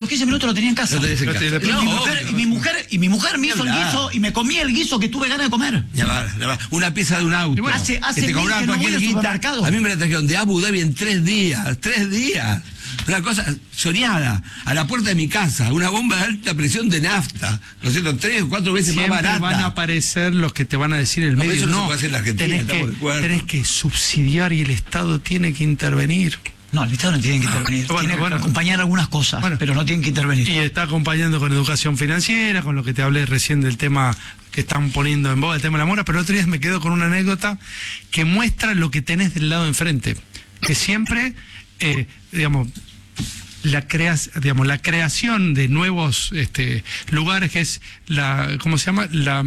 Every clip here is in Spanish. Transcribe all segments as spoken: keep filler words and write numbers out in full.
quince minutos lo tenía en casa. Lo tenés en casa. Y, No, mi mujer, obvio. y mi mujer y mi mujer me hizo el guiso y me comí el guiso que tuve ganas de comer. Ya va, ya va. Una pieza de un auto. Bueno, hace- hace que te mil cobraban que no voy cualquier al guita. supermercado. A mí me la trajeron de Abu Dhabi en tres días. Tres días. Una cosa soñada. A la puerta de mi casa. Una bomba de alta presión de nafta. ¿No es cierto? Tres o cuatro veces Siempre más barata. van a aparecer los que te van a decir el No, medio. eso no se No, puede hacer en la Argentina, tenés, estamos de que, acuerdo. tenés que subsidiar y el Estado tiene que intervenir. No, el Estado no tiene que intervenir. Bueno, tiene que bueno. acompañar algunas cosas, Bueno. pero no tienen que intervenir. Y está acompañando con educación financiera, con lo que te hablé recién del tema que están poniendo en boga, el tema de la mora, pero el otro día me quedo con una anécdota que muestra lo que tenés del lado enfrente. Que siempre, eh, digamos, la crea, digamos, la creación de nuevos este, lugares, que es la, ¿cómo se llama? La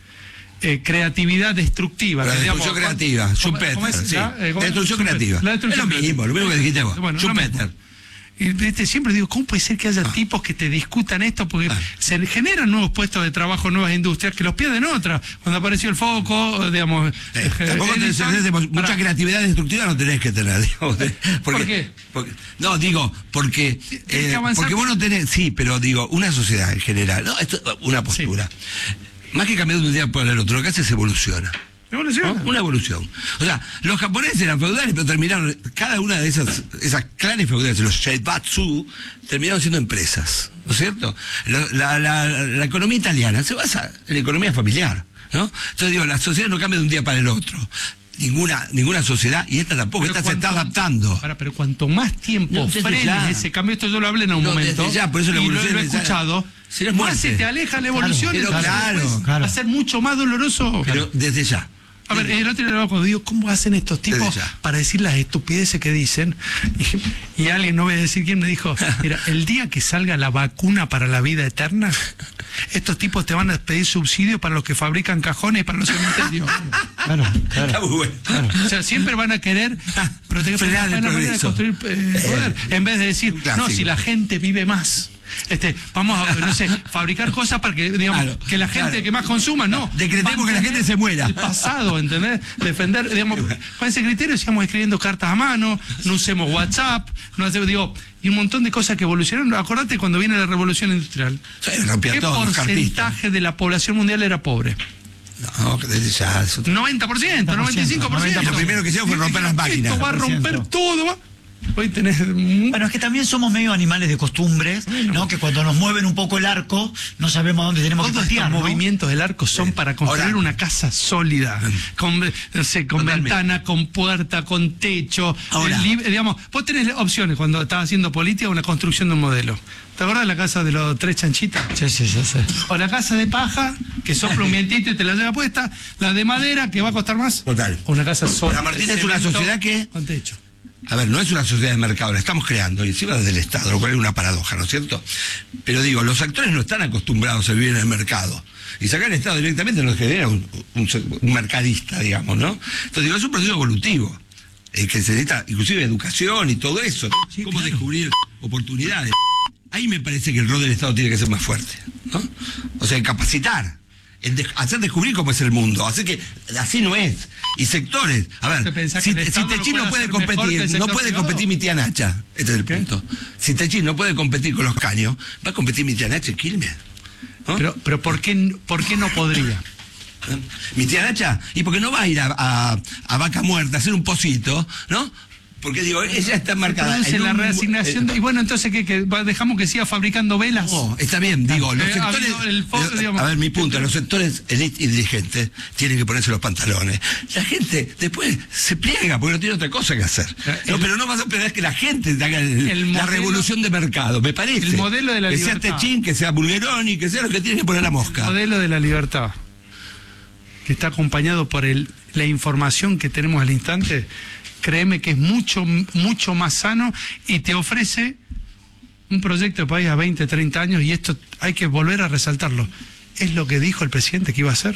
eh, creatividad destructiva. La que, destrucción digamos, creativa, ¿cómo- Schumpeter, cómo es? sí. ¿La, eh, cómo- Destrucción Schumpeter. creativa. La destrucción Es lo mismo, lo mismo que dijiste vos. Bueno, lo Schumpeter. mismo. Y viste, siempre digo, ¿cómo puede ser que haya Ah. tipos que te discutan esto? Porque Ah. se generan nuevos puestos de trabajo, nuevas industrias, que los pierden otras. Cuando apareció el foco, digamos... Eh, tampoco tenés, Edison, tenés- mucha para- creatividad destructiva no tenés que tener, digamos. de- Porque, ¿Por qué? porque- no, digo, porque Tienes que eh, avanzar porque vos no tenés, sí, pero digo, una sociedad en general, no, esto una postura. Más que cambiar de un día para el otro, lo que hace es evoluciona. Evoluciona. ¿No? Una evolución. O sea, los japoneses eran feudales, pero terminaron, cada una de esas, esas clanes feudales, los Sheibatsu, terminaron siendo empresas, ¿no es cierto? La, la, la, la economía italiana se basa en la economía familiar, ¿no? Entonces digo, la sociedad no cambia de un día para el otro. Ninguna, ninguna sociedad, y esta tampoco, Pero esta se cuanto- está adaptando. Ahora, pero cuanto más tiempo No, desde frenes ya. ese cambio, esto yo lo hablé en un No, momento, desde ya, por eso la y lo- evolución lo he es ya- escuchado, si no es más muerte. se te aleja la evolución, Pero entonces claro, después claro. va a ser mucho más doloroso. Pero desde ya. A ver, el otro día cuando digo, ¿cómo hacen estos tipos Desde ya. para decir las estupideces que dicen? Y, y alguien, no voy a decir quién, me dijo, mira, el día que salga la vacuna para la vida eterna, estos tipos te van a pedir subsidio para los que fabrican cajones y para los cementerios. Claro, Está claro. muy bueno. O sea, siempre van a querer proteger, Frenar el van a manera de progreso. construir eh, poder, en vez de decir, un clásico. no, si la gente vive más. Este, vamos a, no sé, fabricar cosas para que, digamos, Claro, que la gente claro. que más consuma, no. Decretemos que la gente se muera. El pasado, ¿entendés? Defender, digamos, con ese criterio sigamos escribiendo cartas a mano, no usemos WhatsApp, no hacemos, digo, y un montón de cosas que evolucionaron. Acordate cuando viene la revolución industrial. Sí, rompía ¿Qué todo, los cartistas. porcentaje de la población mundial era pobre? No, que desde ya. eso- noventa por ciento, noventa y cinco por ciento. Lo primero que hicieron fue romper las máquinas. Esto va a romper noventa por ciento. todo. va- Hoy tenés... Bueno, es que también somos medio animales de costumbres, ¿no? Que cuando nos mueven un poco el arco, no sabemos a dónde tenemos que Todos estos patear, ¿no? movimientos del arco son Sí. para construir Ahora- una casa sólida, con, no sé, con Totalmente. ventana, con puerta, con techo. Ahora- el lib- digamos, vos tenés opciones cuando estás haciendo política, una construcción de un modelo. ¿Te acordás de la casa de los tres chanchitas? Sí, sí, sí, sí. O la casa de paja, que sopla un vientito y te la lleva puesta. La de madera, que va a costar más. Total. O una casa sólida. Ahora, Martín, es una sociedad que- Con techo. A ver, no es una sociedad de mercado, la estamos creando, y encima desde el Estado, lo cual es una paradoja, ¿no es cierto? Pero digo, los actores no están acostumbrados a vivir en el mercado. Y sacar el Estado directamente nos genera un, un- un mercadista, digamos, ¿no? Entonces, digo, es un proceso evolutivo, eh, que se necesita inclusive educación y todo eso, ¿no? Sí, Cómo claro. descubrir oportunidades. Ahí me parece que el rol del Estado tiene que ser más fuerte, ¿no? O sea, en capacitar, en de- hacer descubrir cómo es el mundo, hacer que así no es. Y sectores, a ¿Te ver, pensás si, que el si Estado lo Techín puede no puede hacer mejor que el competir, no sector puede privado? competir mi tía Nacha, este es el ¿Qué? punto. Si Techín no puede competir con los caños, va a competir mi tía Nacha en Quilmes. ¿no? Pero, pero ¿por qué, por qué no podría? ¿Eh? Mi tía Nacha, y porque no va a ir a, a, a Vaca Muerta a hacer un pocito, ¿no? Porque digo, ella está marcada. Produce en la un- reasignación. eh, de- y bueno, entonces, ¿qué, qué, va- dejamos que siga fabricando velas? No, está bien, digo, los Eh, sectores. habiendo el fo- eh, digamos, a ver, mi punto, los sectores elite y dirigentes tienen que ponerse los pantalones. La gente después se pliega porque no tiene otra cosa que hacer. No, El- pero no vas a esperar que la gente haga el- el la modelo- revolución de mercado, me parece. el modelo de la que libertad. sea Techín, que sea Bulgeroni, que sea lo que tiene que poner la mosca. Modelo de la libertad, que está acompañado por el, la información que tenemos al instante, créeme que es mucho, mucho más sano y te ofrece un proyecto de país a veinte, treinta años, y esto hay que volver a resaltarlo. Es lo que dijo el presidente que iba a hacer.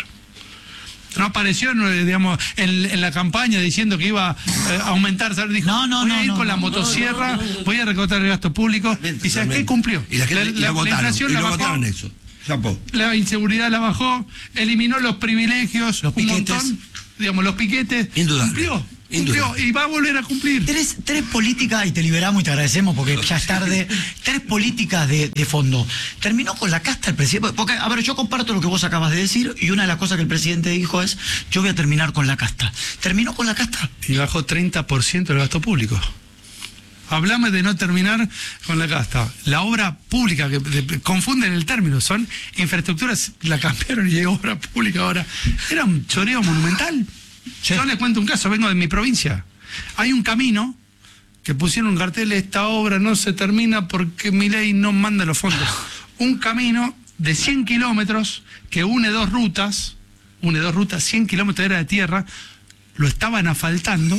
No apareció, no, digamos, en, en la campaña diciendo que iba eh, a aumentar, ¿sabes? Dijo, No, no, voy a no, ir no, con la no, motosierra, no, no, no. voy a recortar el gasto público. ¿Y sabes qué? Cumplió. Y la gente La- y la- lo la votaron. inflación Y la lo bajó. votaron eso. Chapó. La inseguridad la bajó, eliminó los privilegios, Los un piquetes. montón, digamos, los piquetes. Indudable. Cumplió. Cumplió y va a volver a cumplir. Tres, tres políticas, y te liberamos y te agradecemos porque ya es tarde, tres políticas de, de fondo. Terminó con la casta el presidente, porque, a ver, yo comparto lo que vos acabas de decir, y una de las cosas que el presidente dijo es, yo voy a terminar con la casta. ¿Terminó con la casta? Y bajó treinta por ciento del gasto público. Hablame de no terminar con la casta. La obra pública, que de, de, confunden el término, son infraestructuras, la cambiaron y llegó obra pública ahora. Era un choreo monumental. Sí. Yo les cuento un caso, vengo de mi provincia. Hay un camino que pusieron un cartel, esta obra no se termina porque Milei no manda los fondos. Un camino de cien kilómetros que une dos rutas, une dos rutas, cien kilómetros era de tierra, lo estaban asfaltando.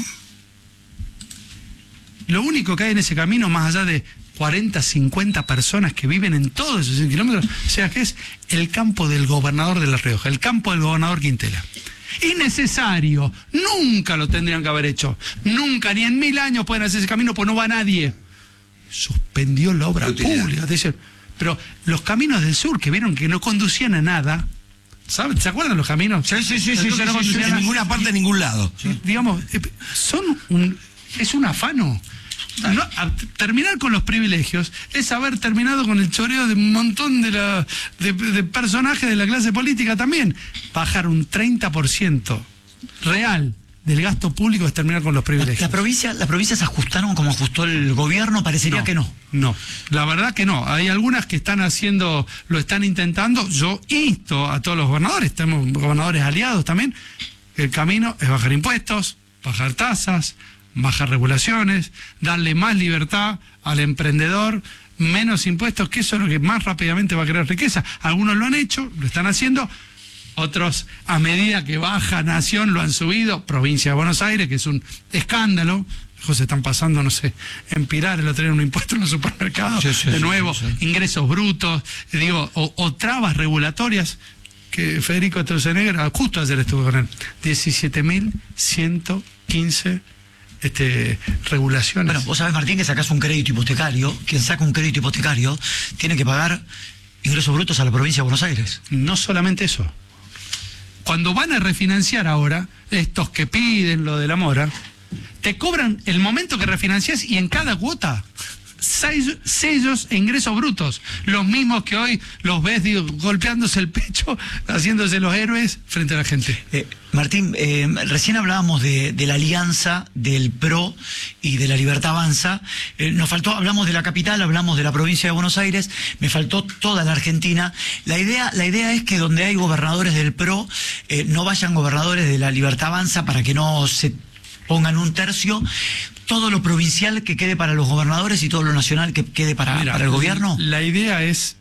Lo único que hay en ese camino, más allá de cuarenta, cincuenta personas que viven en todos esos cien kilómetros, o sea que es el campo del gobernador de La Rioja, el campo del gobernador Quintela. Innecesario, nunca lo tendrían que haber hecho, nunca, ni en mil años pueden hacer ese camino, pues no va nadie. Suspendió la obra pública, dicen, pero los caminos del sur que vieron que no conducían a nada, ¿saben? ¿Se acuerdan los caminos? Sí, sí, sí, sí, sí, no sí, sí, en ninguna parte, en ningún lado. Sí. Digamos, son un, es un afano. No, a, terminar con los privilegios es haber terminado con el choreo de un montón de, la, de, de personajes de la clase política también. Bajar un treinta por ciento real del gasto público es terminar con los privilegios. ¿La, la provincia, ¿La provincia se ajustaron como ajustó el gobierno? Parecería no, que no. No, la verdad que no. Hay algunas que están haciendo, lo están intentando. Yo insto a todos los gobernadores, tenemos gobernadores aliados también. El camino es bajar impuestos, bajar tasas, bajar regulaciones, darle más libertad al emprendedor, menos impuestos, que eso es lo que más rápidamente va a crear riqueza. Algunos lo han hecho, lo están haciendo, otros a medida que baja nación lo han subido. Provincia de Buenos Aires, que es un escándalo, se están pasando, no sé, en Pilar, el otro día un impuesto en los supermercados, sí, sí, de nuevo, sí, sí. ingresos brutos, digo, o, o trabas regulatorias, que Federico Sturzenegger, justo ayer estuve con él, diecisiete mil ciento quince Este, regulaciones. Bueno, vos sabés, Martín, que sacás un crédito hipotecario. Quien saca un crédito hipotecario tiene que pagar ingresos brutos a la provincia de Buenos Aires. No solamente eso. Cuando van a refinanciar ahora, estos que piden lo de la mora, te cobran el momento que refinancias y en cada cuota seis sellos e ingresos brutos, los mismos que hoy los ves, digo, golpeándose el pecho, haciéndose los héroes frente a la gente. Eh, Martín, eh, recién hablábamos de, de la alianza del P R O y de la Libertad Avanza. Eh, nos faltó, hablamos de la capital, hablamos de la provincia de Buenos Aires, me faltó toda la Argentina. La idea, la idea es que donde hay gobernadores del P R O, eh, no vayan gobernadores de la Libertad Avanza para que no se pongan un tercio. Todo lo provincial que quede para los gobernadores y todo lo nacional que quede para, Mira, para el gobierno. La idea es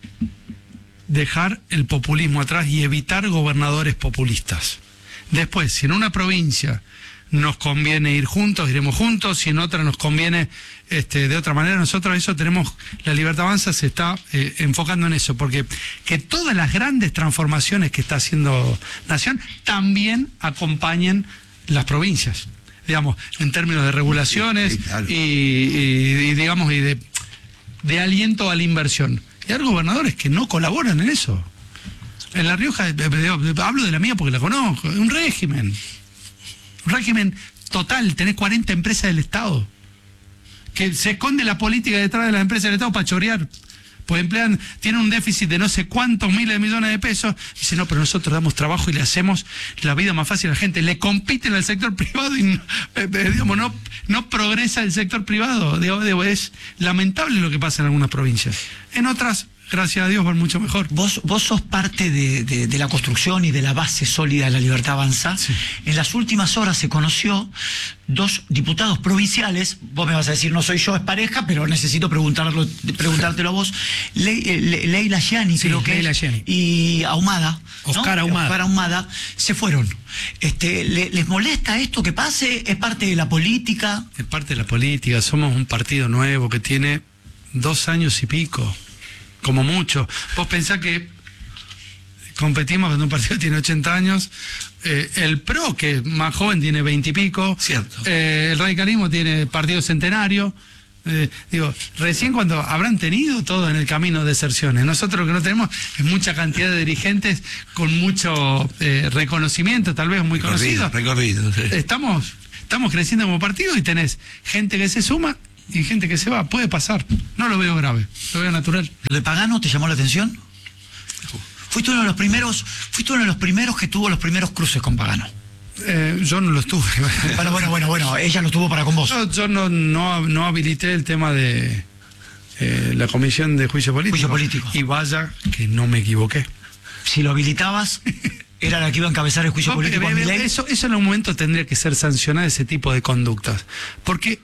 dejar el populismo atrás y evitar gobernadores populistas. Después, si en una provincia nos conviene ir juntos, iremos juntos, si en otra nos conviene este, de otra manera, nosotros eso tenemos, la Libertad Avanza se está eh, enfocando en eso, porque que todas las grandes transformaciones que está haciendo Nación también acompañen las provincias. Digamos, en términos de regulaciones sí, claro. y, y, y digamos y de, de aliento a la inversión. Y hay gobernadores que no colaboran en eso. En La Rioja, hablo de la mía porque la conozco, un régimen. Un régimen total, tenés cuarenta empresas del Estado. Que se esconde la política detrás de las empresas del Estado para chorear. Pues emplean, tienen un déficit de no sé cuántos miles de millones de pesos, y dicen, no, pero nosotros damos trabajo y le hacemos la vida más fácil a la gente, le compiten al sector privado y no, eh, digamos, no, no progresa el sector privado. Digo, digo, es lamentable lo que pasa en algunas provincias. En otras, gracias a Dios, van mucho mejor. Vos, vos sos parte de, de, de la construcción y de la base sólida de la Libertad Avanza. Sí. En las últimas horas se conoció dos diputados provinciales, vos me vas a decir, no soy yo, es pareja, pero necesito preguntarlo, preguntártelo a vos. Le, Le, Leila Gianni, sí, creo que Leila Gianni. Y Ahumada, Oscar ¿no? Ahumada. Oscar Ahumada, se fueron. Este, ¿le, ¿Les molesta esto que pase? ¿Es parte de la política? Es parte de la política, somos un partido nuevo que tiene dos años y pico. Como mucho. Vos pensás que competimos con un partido que tiene ochenta años, eh, el P R O, que es más joven, tiene veinte y pico, cierto. Eh, el radicalismo tiene partido centenario, eh, digo, recién cuando habrán tenido todo en el camino de deserciones. Nosotros lo que no tenemos es mucha cantidad de dirigentes con mucho eh, reconocimiento, tal vez muy conocidos. Recorrido, sí. Estamos estamos creciendo como partido y tenés gente que se suma y gente que se va. Puede pasar. No lo veo grave, lo veo natural. ¿Lo de Pagano te llamó la atención? Fuiste uno de los primeros, fuiste uno de los primeros que tuvo los primeros cruces con Pagano. Eh, yo no los tuve. Bueno, bueno, bueno, bueno, ella lo tuvo para con vos. Yo, yo no, no, no habilité el tema de eh, la comisión de juicio político. Juicio político. Y vaya que no me equivoqué. Si lo habilitabas, era la que iba a encabezar el juicio No, político pero, a pero, Milei. eso, eso en algún momento tendría que ser sancionado, ese tipo de conductas. Porque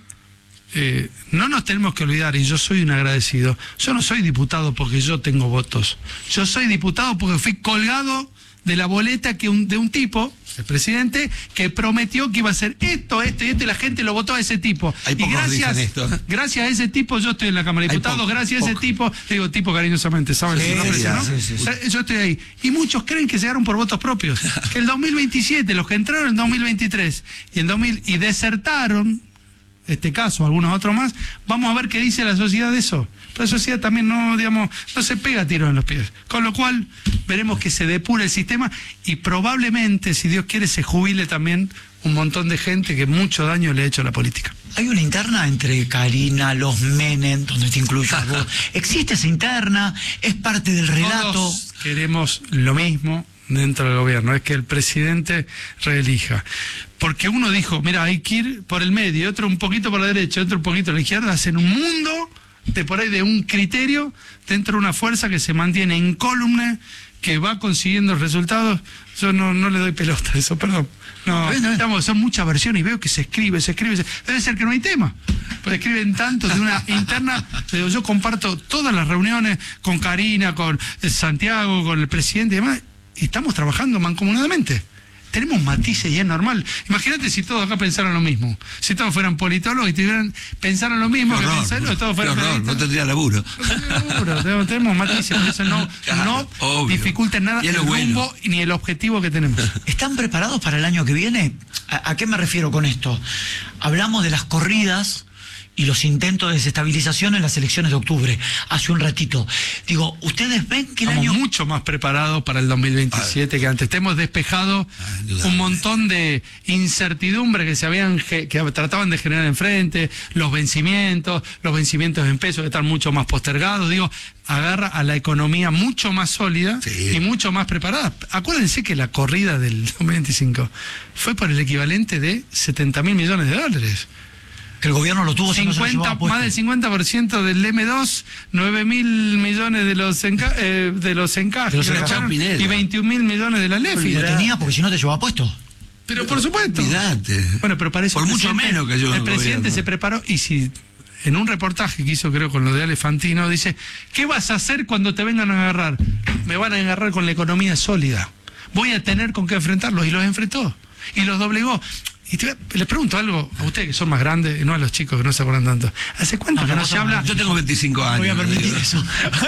eh, no nos tenemos que olvidar, y yo soy un agradecido, yo no soy diputado porque yo tengo votos. Yo soy diputado porque fui colgado de la boleta que un, de un tipo, el presidente, que prometió que iba a hacer esto, esto y esto, y la gente lo votó a ese tipo. Hay y pocos gracias, dicen esto. gracias a ese tipo yo estoy en la Cámara de Hay Diputados, poco, gracias a ese poco. tipo, digo tipo cariñosamente, ¿saben? Sí, su nombre, sí, ¿no? sí, sí, sí. Yo estoy ahí. Y muchos creen que llegaron por votos propios. Que el dos mil veintisiete, los que entraron en dos mil veintitrés y en dos mil y desertaron, este caso, algunos otros más, vamos a ver qué dice la sociedad de eso. Pero la sociedad también no, digamos, no se pega tiros en los pies. Con lo cual, veremos que se depura el sistema y probablemente, si Dios quiere, se jubile también un montón de gente que mucho daño le ha hecho a la política. Hay una interna entre Karina, los Menem, donde te incluyes vos. ¿Existe esa interna? ¿Es parte del relato? Todos queremos lo mismo dentro del gobierno, es que el presidente reelija. Porque uno dijo, mira, hay que ir por el medio, otro un poquito por la derecha, otro un poquito por la izquierda, hacen un mundo de por ahí de un criterio dentro de una fuerza que se mantiene incólume, que va consiguiendo resultados. Yo no, no le doy pelota a eso, perdón. No, digamos, son muchas versiones y veo que se escribe, se escribe, se... debe ser que no hay tema. Pues escriben tanto de una interna. Pero yo comparto todas las reuniones con Karina, con Santiago, con el presidente y demás, y estamos trabajando mancomunadamente. Tenemos matices y es normal. Imagínate si todos acá pensaran lo mismo. Si todos fueran politólogos y tuvieran, pensaran lo mismo, Qué que horror, pensaron, no, todos fueran qué horror, periodistas. no tendría laburo. No tendría laburo, tenemos- Tenemos matices, por eso no, Claro, no obvio. dificulta en nada Y es el lo bueno. rumbo ni el objetivo que tenemos. ¿Están preparados para el año que viene? ¿A, a qué me refiero con esto? Hablamos de las corridas y los intentos de desestabilización en las elecciones de octubre, hace un ratito. Digo, ¿ustedes ven que el Estamos año... mucho más preparados para el dos mil veintisiete que antes. Hemos despejado Ah, indudable. un montón de incertidumbre que se habían ge- que trataban de generar enfrente, los vencimientos, los vencimientos en pesos que están mucho más postergados. Digo, agarra a la economía mucho más sólida Sí. y mucho más preparada. Acuérdense que la corrida del dos mil veinticinco fue por el equivalente de setenta mil millones de dólares. Que el gobierno lo tuvo, si no se lo cincuenta, llevaba puesto. más del cincuenta por ciento del eme dos, nueve mil millones de los, enca eh, de los encajes De los que le encajes. echaron, Pineda. y veintiún mil millones de la LEFI. Lo tenía porque si no te llevaba puesto. Pero por supuesto. Olvídate. Bueno, pero para eso Por el mucho presidente- menos que yo en el el presidente gobierno. se preparó y si en un reportaje que hizo creo con lo de Alefantino dice, ¿qué vas a hacer cuando te vengan a agarrar? Me van a agarrar con la economía sólida. Voy a tener con qué enfrentarlos y los enfrentó y los doblegó. Y te, les pregunto algo a ustedes que son más grandes y no a los chicos que no se acuerdan tanto. ¿Hace cuánto No, que no no, se no, habla? Yo tengo veinticinco años. Voy a permitir digo. eso.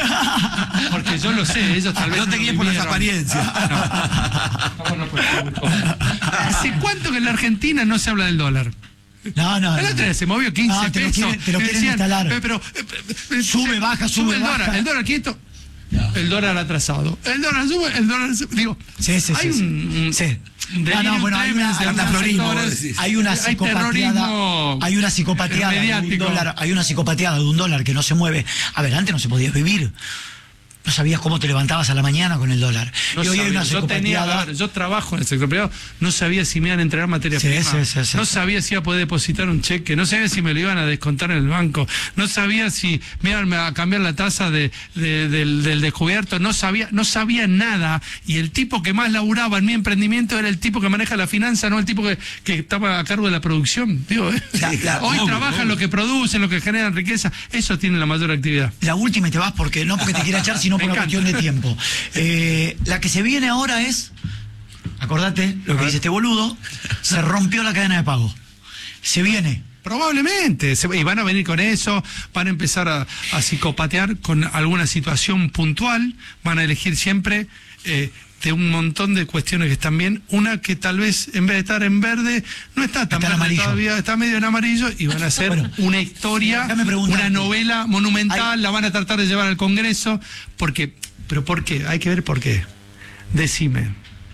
Porque yo lo sé, ellos tal vez No te lo guíes por las vivieron. apariencias. No, no, pues, ¿hace cuánto que en la Argentina no se habla del dólar? No, no, El no. otro día se movió quince No, te lo pesos. quieren- te lo Y quieren decían, instalar. eh, pero, eh, eh, Sube, se- baja, sube, el baja. dólar, el dólar quieto. El dólar atrasado. El dólar sube, el dólar sube. Digo, Sí, sí, hay sí, un, sí. un Sí. delirium No, no, bueno, hay una- tremens de hay una algunos florismo, sectores. decís. Hay una Hay psicopateada, terrorismo hay una psicopateada de un mediático. dólar, hay una psicopateada de un dólar que no se mueve. A ver, antes no se podía vivir. No sabías cómo te levantabas a la mañana con el dólar. No y hoy hay sabía. una yo tenía, psicopateada. a ver, yo trabajo en el sector privado, no sabía si me iban a entregar materia Sí, prima, sí, sí, sí. no sabía si iba a poder depositar un cheque, no sabía si me lo iban a descontar en el banco, no sabía si me iban a cambiar la tasa de, de- del, del descubierto, no sabía, no sabía nada, y el tipo que más laburaba en mi emprendimiento era el tipo que maneja la finanza, no el tipo que, que estaba a cargo de la producción. Digo, ¿eh? Sí, claro, Hoy obvio, trabajan obvio. lo que producen, lo que generan riqueza, eso tiene la mayor actividad. La última y te vas porque no porque te quiera echar, sino Me por una encanta. cuestión de tiempo. Eh, la que se viene ahora es, acordate lo que dice este boludo, se rompió la cadena de pago. Se viene. Probablemente, se- y van a venir con eso, van a empezar a, a psicopatear con alguna situación puntual, van a elegir siempre eh, de un montón de cuestiones que están bien, una que tal vez en vez de estar en verde, no está tan Está en verde amarillo. todavía, está medio en amarillo, y van a hacer Bueno, una historia, déjame preguntarte. una novela monumental, Hay- la van a tratar de llevar al Congreso, porque, pero ¿por qué? Hay que ver por qué. Decime,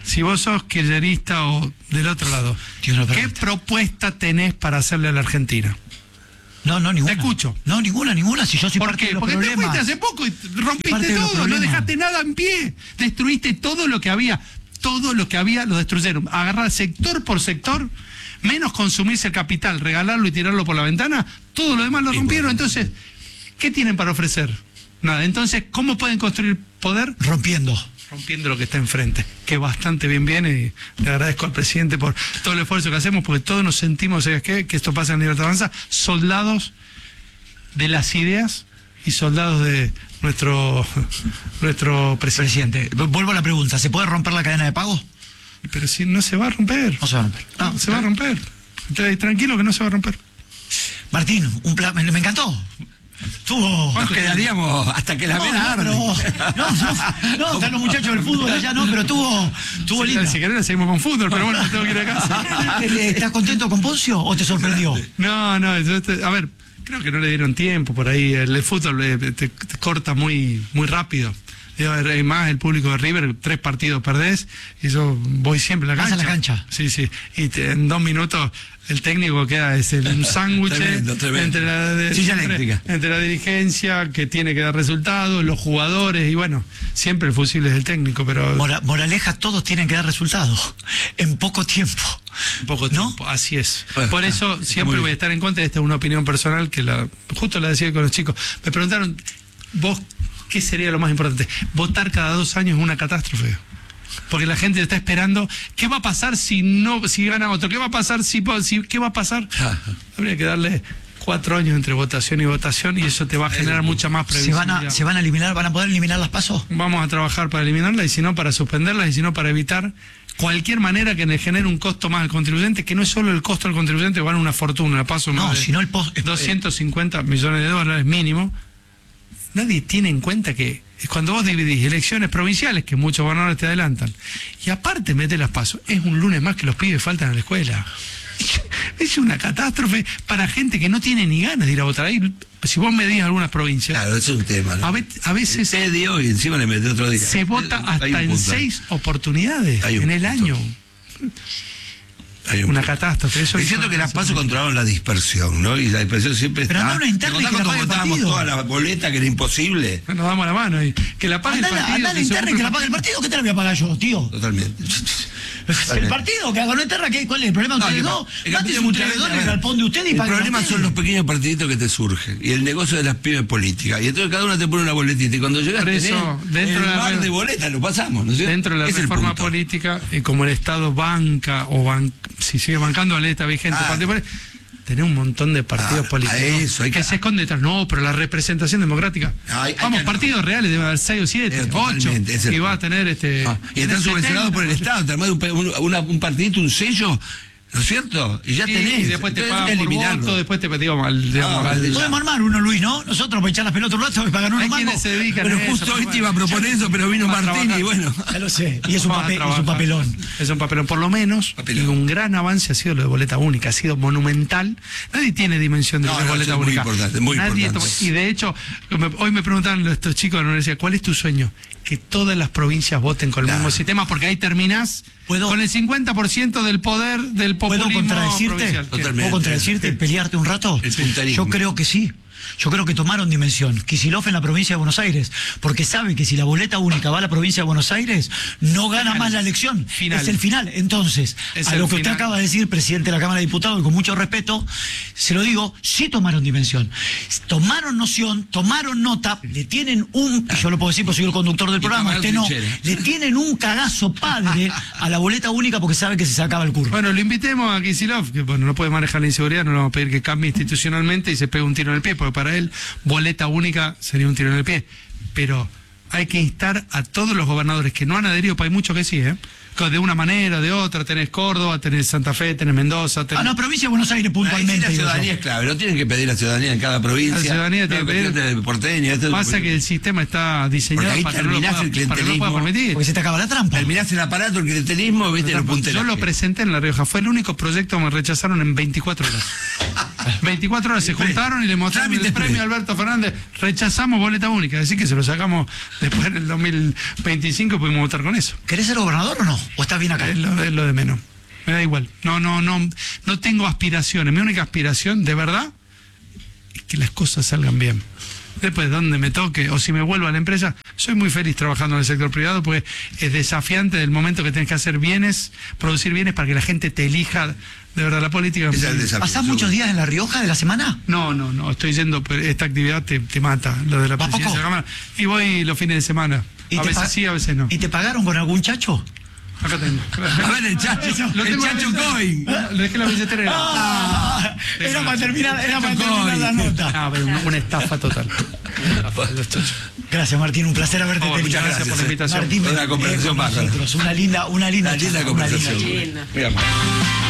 si vos sos kirchnerista o del otro lado, Dios no ¿qué permita. propuesta tenés para hacerle a la Argentina? No, no, ninguna. Te escucho. No, ninguna, ninguna. Si yo soy ¿Por parte de qué? los Porque te problemas. fuiste hace poco y Parte rompiste de los todo, no problemas. dejaste nada en pie. Destruiste todo lo que había. Todo lo que había lo destruyeron. Agarrar sector por sector, menos consumirse el capital, regalarlo y tirarlo por la ventana, todo lo demás lo rompieron. Entonces, ¿qué tienen para ofrecer? Nada. Entonces, ¿cómo pueden construir poder? Rompiendo. Rompiendo lo que está enfrente, que bastante bien viene, y le agradezco al presidente por todo el esfuerzo que hacemos, porque todos nos sentimos, ¿sabes qué? Que esto pasa en Libertad Avanza, soldados de las ideas y soldados de nuestro nuestro presidente. Presidente, vuelvo a la pregunta, ¿se puede romper la cadena de pago? Pero si no se va a romper, No se va a romper. no, se va a romper. Entonces, tranquilo que no se va a romper. Martín, un plan, me, me encantó. Tuvo. Nos quedaríamos hasta que la No, vena no, arde. pero, no, no, no, están los muchachos del fútbol allá, no, pero tuvo, tuvo Si, linda. si querés seguimos con fútbol, pero bueno, me tengo que ir a casa. ¿Estás contento con Poncio o te sorprendió? No, no, yo este- a ver, creo que no le dieron tiempo por ahí. El, el fútbol eh, te, te corta muy muy rápido. Digo, hay más el público de River, tres partidos perdés, y yo voy siempre a la Vas cancha. a la cancha. Sí, sí. Y te- en dos minutos el técnico queda es el- un sándwich Tremendo, tremendo. entre la de- Silla entre- eléctrica. entre la dirigencia que tiene que dar resultados, los jugadores, y bueno, siempre el fusible es el técnico, pero Mora- moraleja, todos tienen que dar resultados en poco tiempo. poco ¿No? tiempo, así es. Bueno, Por está- eso está siempre muy voy a bien. estar en contra. Esta es una opinión personal que la justo la decía con los chicos. Me preguntaron, vos, ¿qué sería lo más importante? Votar cada dos años es una catástrofe. Porque la gente está esperando, ¿qué va a pasar si no, si gana otro? ¿Qué va a pasar si, si qué va a pasar? Habría que darle cuatro años entre votación y votación, y eso te va a generar mucha más ¿Se van, previsibilidad. a, ¿Se van a eliminar, van a poder eliminar las pasos? Vamos a trabajar para eliminarla, y si no para suspenderla, y si no para evitar cualquier manera que le genere un costo más al contribuyente, que no es solo el costo del contribuyente, vale una fortuna, la paso No, más de sino el post- doscientos cincuenta millones de dólares mínimo. Nadie tiene en cuenta que es cuando vos dividís elecciones provinciales, que muchos gobernadores te adelantan, y aparte metes las pasos, es un lunes más que los pibes faltan a la escuela. Es una catástrofe para gente que no tiene ni ganas de ir a votar. Ahí, si vos medís algunas provincias, Claro, eso es un tema, ¿no? a, ve- a veces Tedio y encima le mete otro día. se vota Hay hasta un en punto. seis oportunidades Hay un en el punto. año. Hay un Una punto. catástrofe. Eso Es cierto que las pasos controlaban la dispersión, ¿no? Y la dispersión siempre Pero está. anda una interna ¿Te y que acordás la cuando pague el votábamos partido? toda la boleta que era imposible? Nos damos la mano y que la pague el Andá, partido. andá a la que se interna y ocupe que la el pague el partido, ¿qué te la voy a pagar yo, tío? Totalmente. El partido que haga una interna, ¿qué- ¿cuál es el problema de No, ustedes que- dos? el Mátense campeón ustedes muchas dos veces, en el a ver, galpón de ustedes y el paguen problema ustedes. son los pequeños partiditos que te surgen y el negocio de las pibes políticas. Y entonces cada una te pone una boletita y cuando llegas Por tenés eso, dentro el de la bar red- de boletas, lo pasamos, ¿no es cierto? Dentro de la Es el reforma punto. política, y como el Estado banca o ban- si sigue bancando la ley está vigente, Ah. partido político, tenés un montón de partidos Ah, políticos a eso, hay que que- se esconden detrás. No, pero la representación democrática. Hay- hay Vamos, que- partidos reales debe haber seis o siete, Eh, ocho, totalmente, es el y va a punto. tener este. Ah, y están tenés subvencionados setenta, por el Estado, te armás un, pe- un, una- un partidito, un sello, ¿no es cierto? Y ya Sí, tenés. y después te Entonces, pagan por eliminarlo. voto, después te digamos, al, digamos, Ah, al- ya. Podemos armar uno, Luis, ¿no? Nosotros para echar las pelotas un rato y pagan uno Hay mango. quienes se dedican Pero a eso, justo pero hoy te bueno, iba a proponer eso, pero vino vamos a Martín y trabajar. bueno. Ya lo sé. Y es un, Vamos a papel, es un trabajar. papelón. Es un papelón, por lo menos. Papelón. Y un gran avance ha sido lo de boleta única, ha sido monumental. Nadie tiene dimensión de No, lo de no, boleta eso es muy única. importante, muy Nadie importante. toma- y de hecho, me- hoy me preguntaban estos chicos de la universidad, ¿cuál es tu sueño? Que todas las provincias voten con el Claro. mismo sistema, porque ahí terminás ¿Puedo- con el cincuenta por ciento del poder del ¿Puedo populismo contradecirte? provincial. ¿Qué? Totalmente. ¿Puedo contradecirte y pelearte un rato? El puntarismo. Yo creo que sí. Yo creo que tomaron dimensión. Kicillof en la provincia de Buenos Aires, porque sabe que si la boleta única va a la provincia de Buenos Aires, no gana Final. más la elección. Final. Es el final. Entonces, Es a el lo que usted final. acaba de decir, presidente de la Cámara de Diputados, y con mucho respeto, se lo digo, sí tomaron dimensión. Tomaron noción, tomaron nota, le tienen un, y yo lo puedo decir porque soy el conductor del Y programa, tomaron usted no, trinchera. le tienen un cagazo padre a la boleta única porque sabe que se sacaba el curro. Bueno, lo invitemos a Kicillof, que bueno, no puede manejar la inseguridad, no le vamos a pedir que cambie institucionalmente y se pegue un tiro en el pie, porque para él boleta única sería un tiro en el pie. Pero hay que instar a todos los gobernadores que no han adherido, pues hay muchos que sí, ¿eh? Que de una manera, de otra, tenés Córdoba, tenés Santa Fe, tenés Mendoza, tenés... A la provincia de Buenos Aires Ahí sí puntualmente. la digo yo. ciudadanía es clave, no tienen que pedir la ciudadanía en cada provincia. La ciudadanía no tiene es que pedir- cuestión de porteña, esto es Pasa cuestión- que el sistema está Porque diseñado ahí para que, no lo terminás pueda, el para que no lo pueda clientelismo. permitir. Porque se te acaba la trampa. Terminás el aparato, el clientelismo, viste, los punteros. Yo lo presenté en La Rioja, fue el único proyecto que me rechazaron en veinticuatro horas. veinticuatro horas se juntaron y le mostraron Trámite el premio a express. Alberto Fernández. Rechazamos boleta única, así que se lo sacamos después en el dos mil veinticinco, pudimos votar con eso. ¿Querés ser gobernador o no? ¿O estás bien acá? Es lo, es lo de menos. Me da igual. No, no, no, no tengo aspiraciones. Mi única aspiración, de verdad, es que las cosas salgan bien. Después de donde me toque, o si me vuelvo a la empresa, soy muy feliz trabajando en el sector privado, porque es desafiante del momento que tienes que hacer bienes, producir bienes para que la gente te elija. De verdad, la política... Ese es el desafío. ¿Pasás muchos días en La Rioja de la semana? No, no, no, estoy yendo, pero esta actividad te, te mata, lo de la ¿Va presidencia de poco? la Cámara. Y voy los fines de semana. ¿Y A te veces pa- sí, a veces no. ¿Y te pagaron con algún chacho? Acá tengo. A ver, el chacho, Lo el tengo en la chacho billetera. coin. Le dejé la billetera. Ah, era para terminar, era para terminar la nota. Ah, pero una, una estafa total. Gracias, Martín, un placer haberte Oh, tenido. muchas gracias por la invitación. Martín, Una eh, conversación con bárbara. nosotros. Una linda, una linda, Una linda charla, una linda conversación. charla. Linda. Muy amable.